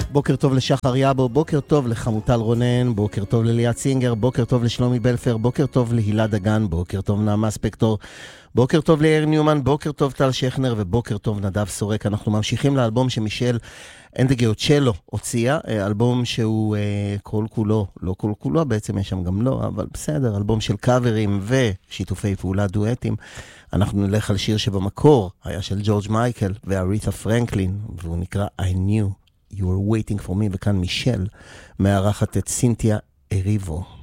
בוקר טוב לשחר יאבו, בוקר טוב לחמוטל רונן, בוקר טוב לליאת סינגר, בוקר טוב לשלומי בלפר, בוקר טוב להילה דגן, בוקר טוב נעמה ספקטור, בוקר טוב ליאיר ניומן, בוקר טוב טל שכנר ובוקר טוב נדב סורק. אנחנו ממשיכים לאלבום שמישל אנדגיוצ'לו הוציאה, אלבום שהוא כל כולו, לא כל כולו, בעצם יש שם גם לא, אבל בסדר, אלבום של קאברים ושיתופי פעולה דואטים. אנחנו נלך על שיר שבמקור היה של ג'ורג' מייקל ואריתה פרנקלין, והוא נקרא I Knew You Were Waiting For Me, וכאן מישל מארחת את סינתיה אריבו.